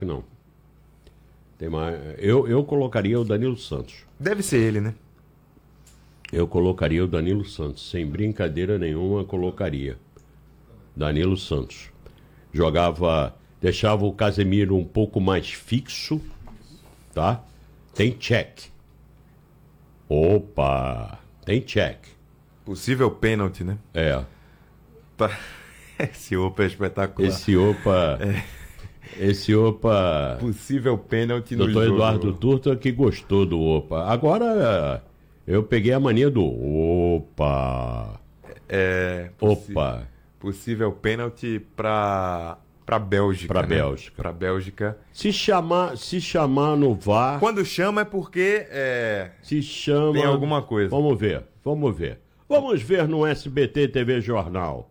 Não. Tem mais. Eu colocaria o Danilo Santos. Deve ser ele, né? Eu colocaria o Danilo Santos. Sem brincadeira nenhuma, colocaria. Danilo Santos. Deixava o Casemiro um pouco mais fixo, tá? Tem check. Opa, tem check. Possível pênalti, né? É. Esse opa é espetacular. Esse opa... Possível pênalti no Doutor jogo. Eduardo Turta que gostou do opa. Agora, eu peguei a mania do opa. Opa. Possível pênalti pra Bélgica. Pra né? Bélgica. Pra Bélgica. Se chamar no VAR... Quando chama é porque Se chama... tem alguma coisa. Vamos ver. Vamos ver no SBT TV Jornal.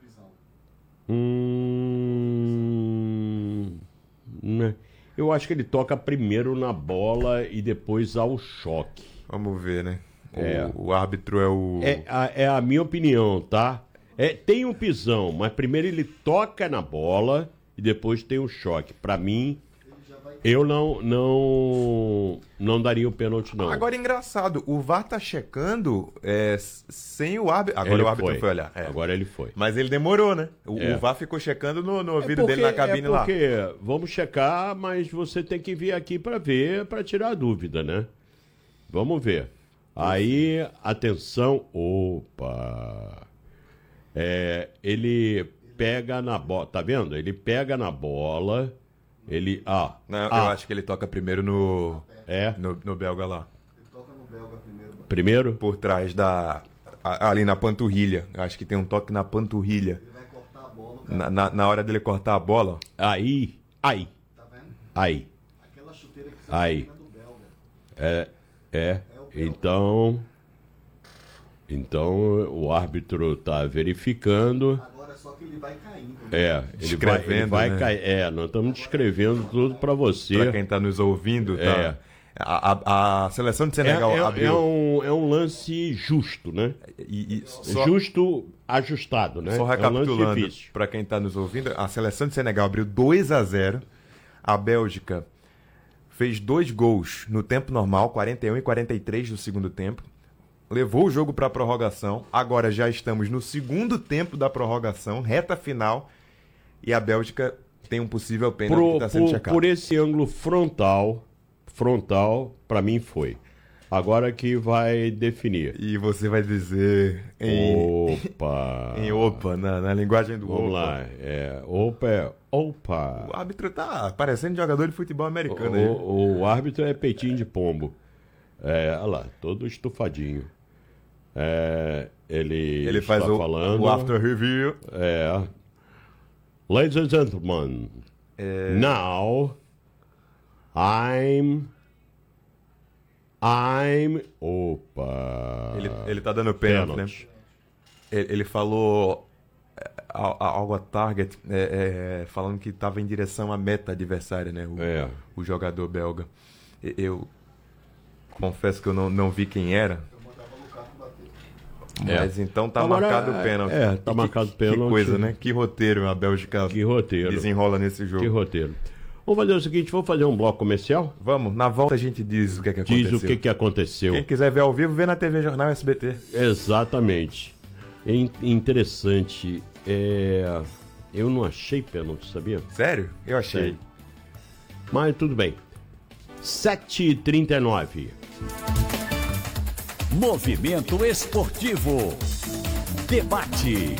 Né? Eu acho que ele toca primeiro na bola e depois ao choque. Vamos ver, né? O árbitro é o... É a minha opinião, tá? Tem um pisão, mas primeiro ele toca na bola e depois tem o choque. Pra mim, eu não daria o pênalti, não. Agora, engraçado, o VAR tá checando sem o árbitro. Agora Ele o árbitro foi. foi olhar. Agora ele foi. Mas ele demorou, né? O VAR ficou checando no ouvido dele na cabine lá. Porque vamos checar, mas você tem que vir aqui pra ver, pra tirar a dúvida, né? Vamos ver. Aí, atenção. Opa! Ele pega na bola, tá vendo? Ele pega na bola, ele... Eu acho que ele toca primeiro no belga lá. Ele toca no belga primeiro. Primeiro? Por trás ali na panturrilha. Eu acho que tem um toque na panturrilha. Ele vai cortar a bola, cara. Na hora dele cortar a bola. Aí. Tá vendo? Aí. Aquela chuteira que você Aí. tá do belga. Então o árbitro tá verificando. Agora só que ele vai caindo. Né? Ele vai né? cair. Nós estamos descrevendo tudo para você. Pra quem tá nos ouvindo, tá? A seleção de Senegal abriu. É um lance justo, né? Justo, ajustado, né? Só recapitulando, para quem está nos ouvindo, a seleção de Senegal abriu 2-0. A Bélgica fez 2 gols no tempo normal, 41 e 43 do segundo tempo. Levou o jogo para a prorrogação. Agora já estamos no segundo tempo da prorrogação, reta final. E a Bélgica tem um possível pênalti que está sendo checado. Por esse ângulo frontal, para mim foi. Agora que vai definir. E você vai dizer opa. em opa, na linguagem do Vamos opa. lá. Opa é opa. O árbitro tá parecendo jogador de futebol americano aí. O árbitro é peitinho de pombo. Olha lá, todo estufadinho. Ele faz falando, o after review. Ladies and gentlemen, now I'm opa. Ele tá dando pênalti, né? Ele falou algo a target, falando que estava em direção à meta adversária, né? O jogador belga. Eu confesso que eu não vi quem era. Mas então tá marcado o pênalti. Tá marcado o pênalti. Que coisa, né? Que roteiro a Bélgica desenrola nesse jogo. Que roteiro. Vamos fazer o seguinte, vamos fazer um bloco comercial? Vamos, na volta a gente diz o que aconteceu. Diz o que aconteceu. Quem quiser ver ao vivo, vê na TV Jornal SBT. Exatamente. Interessante. Eu não achei pênalti, sabia? Sério? Eu achei. Mas tudo bem. 7h39. Movimento Esportivo. Debate.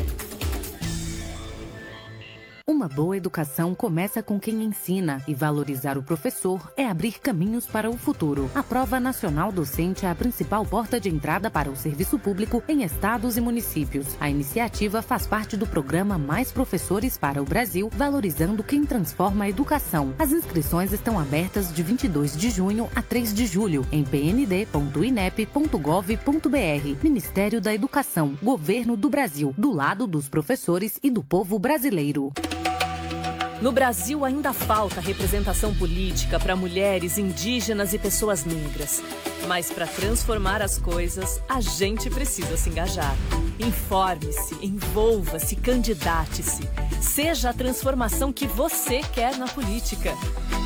Uma boa educação começa com quem ensina e valorizar o professor é abrir caminhos para o futuro. A Prova Nacional Docente é a principal porta de entrada para o serviço público em estados e municípios. A iniciativa faz parte do programa Mais Professores para o Brasil, valorizando quem transforma a educação. As inscrições estão abertas de 22 de junho a 3 de julho em pnd.inep.gov.br. Ministério da Educação, Governo do Brasil, do lado dos professores e do povo brasileiro. No Brasil ainda falta representação política para mulheres, indígenas e pessoas negras. Mas para transformar as coisas, a gente precisa se engajar. Informe-se, envolva-se, candidate-se. Seja a transformação que você quer na política.